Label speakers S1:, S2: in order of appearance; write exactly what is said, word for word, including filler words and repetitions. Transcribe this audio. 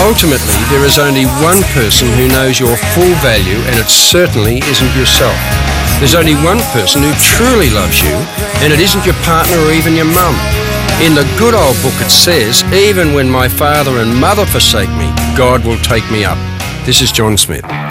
S1: Ultimately, there is only one person who knows your full value, and it certainly isn't yourself. There's only one person who truly loves you, and it isn't your partner or even your mum. In the good old book it says, even when my father and mother forsake me, God will take me up. This is John Smith.